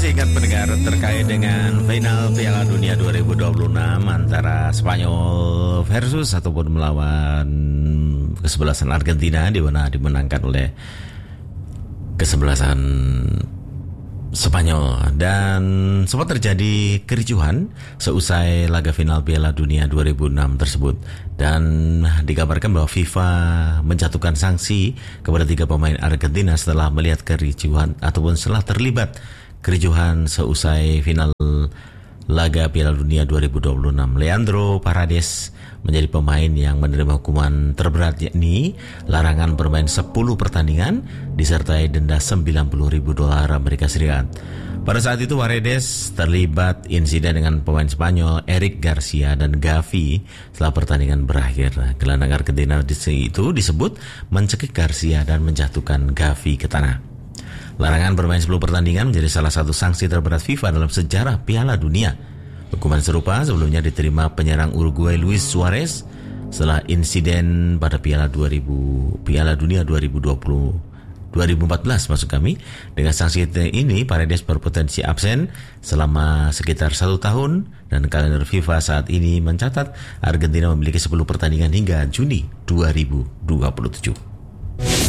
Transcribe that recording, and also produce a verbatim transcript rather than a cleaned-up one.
masih ingat pendengar terkait dengan final Piala Dunia dua ribu dua puluh enam antara Spanyol versus ataupun melawan kesebelasan Argentina, di mana dimenangkan oleh kesebelasan Spanyol, dan sempat terjadi kericuhan seusai laga final Piala Dunia dua ribu enam tersebut, dan dikabarkan bahwa FIFA menjatuhkan sanksi kepada tiga pemain Argentina setelah melihat kericuhan ataupun setelah terlibat kericuhan seusai final laga Piala Dunia dua ribu dua puluh enam. Leandro Paredes menjadi pemain yang menerima hukuman terberat, yakni larangan bermain sepuluh pertandingan disertai denda sembilan puluh ribu dolar Amerika Serikat. Pada saat itu Paredes terlibat insiden dengan pemain Spanyol Eric Garcia dan Gavi setelah pertandingan berakhir. Gelandang Argentina itu disebut mencekik Garcia dan menjatuhkan Gavi ke tanah. Larangan bermain sepuluh pertandingan menjadi salah satu sanksi terberat FIFA dalam sejarah Piala Dunia. Hukuman serupa sebelumnya diterima penyerang Uruguay Luis Suarez setelah insiden pada Piala dua ribu Piala Dunia dua ribu dua puluh dua ribu empat belas maksud kami. Dengan sanksi ini Paredes berpotensi absen selama sekitar satu tahun, dan kalender FIFA saat ini mencatat Argentina memiliki sepuluh pertandingan hingga Juni dua ribu dua puluh tujuh.